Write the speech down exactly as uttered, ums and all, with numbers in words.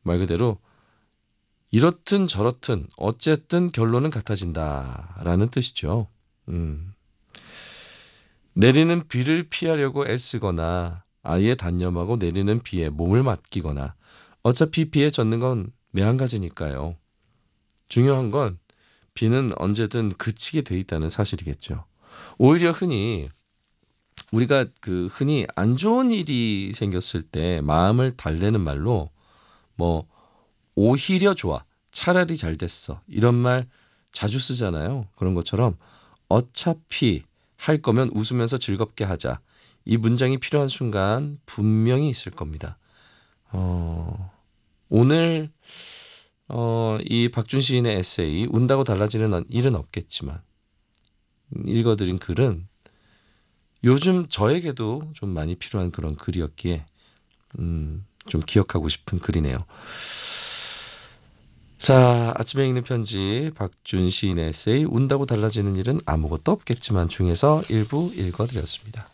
말 그대로 이렇든 저렇든 어쨌든 결론은 같아진다라는 뜻이죠. 음. 내리는 비를 피하려고 애쓰거나 아예 단념하고 내리는 비에 몸을 맡기거나 어차피 비에 젖는 건 매한가지니까요. 중요한 건 비는 언제든 그치게 돼 있다는 사실이겠죠. 오히려 흔히 우리가 그 흔히 안 좋은 일이 생겼을 때 마음을 달래는 말로 뭐 오히려 좋아, 차라리 잘 됐어 이런 말 자주 쓰잖아요. 그런 것처럼 어차피 할 거면 웃으면서 즐겁게 하자. 이 문장이 필요한 순간 분명히 있을 겁니다. 어, 오늘 어, 이 박준 시인의 에세이 운다고 달라지는 일은 없겠지만 읽어드린 글은 요즘 저에게도 좀 많이 필요한 그런 글이었기에 음, 좀 기억하고 싶은 글이네요. 자, 아침에 읽는 편지 박준 시인의 에세이 운다고 달라지는 일은 아무것도 없겠지만 중에서 일부 읽어드렸습니다.